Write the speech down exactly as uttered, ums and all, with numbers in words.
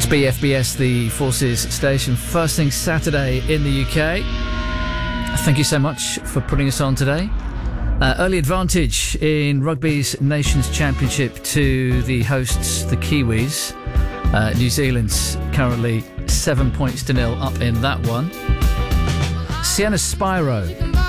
B F B S, the Forces station, first thing Saturday in the U K. Thank you so much for putting us on today. Uh, early advantage in rugby's Nations Championship to the hosts, the Kiwis. Uh, New Zealand's currently seven points to nil up in that one. Sienna Spyro